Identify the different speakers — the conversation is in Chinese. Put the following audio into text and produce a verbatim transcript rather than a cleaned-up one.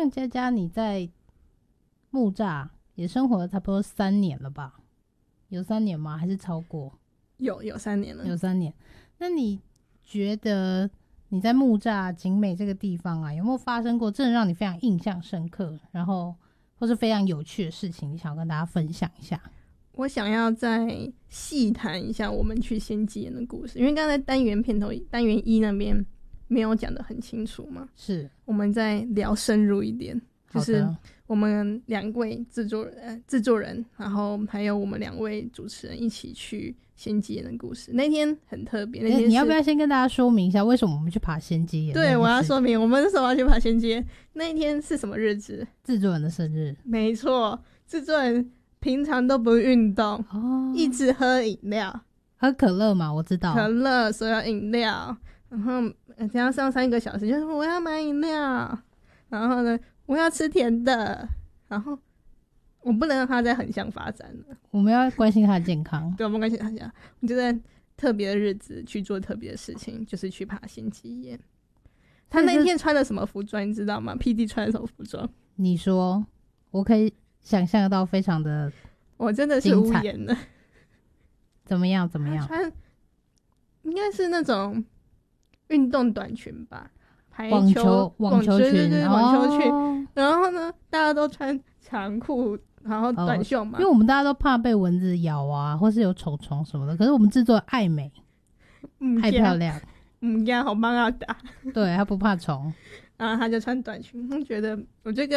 Speaker 1: 像佳佳你在木栅也生活了差不多三年了吧？有三年吗？还是超过？
Speaker 2: 有有三年了，
Speaker 1: 有三年。那你觉得你在木栅景美这个地方啊，有没有发生过真的让你非常印象深刻，然后或是非常有趣的事情，你想要跟大家分享一下？
Speaker 2: 我想要再细谈一下我们去仙鸡岩的故事，因为刚才单元片头单元一那边没有讲得很清楚嘛，
Speaker 1: 是
Speaker 2: 我们再聊深入一点，就是我们两位制作人、呃、制作人，然后还有我们两位主持人一起去仙鸡岩的故事。那天很特别，那天、欸、
Speaker 1: 你要不要先跟大家说明一下为什么我们去爬仙鸡岩？
Speaker 2: 对，我要说明我们为什么要去爬仙鸡岩。那一天是什么日子？
Speaker 1: 制作人的生日。没
Speaker 2: 错，制作人平常都不运动、哦、一直喝饮料，
Speaker 1: 喝可乐嘛，我知道
Speaker 2: 可乐所有饮料，然后等下上三个小时就说我要买饮料，然后呢我要吃甜的，然后我不能让他再横向发展了，
Speaker 1: 我们要关心他的健康。
Speaker 2: 对，我们关心他的健康。我就在特别的日子去做特别的事情，就是去爬仙鸡岩。他那天穿了什么服装你知道吗？ P D 穿了什么服装？
Speaker 1: 你说，我可以想象到非常的，
Speaker 2: 我真的是无言了。
Speaker 1: 怎么样？怎么样？
Speaker 2: 穿应该是那种运动短裙吧，排
Speaker 1: 网球网球裙，
Speaker 2: 对对对，网球裙、哦。然后呢，大家都穿长裤，然后短袖嘛、
Speaker 1: 哦，因为我们大家都怕被蚊子咬啊，或是有虫虫什么的。可是我们制作爱美，嗯、爱漂亮，
Speaker 2: 嗯，呀，好帮他打，
Speaker 1: 对他不怕虫。
Speaker 2: 然后他就穿短裙，觉得我觉得。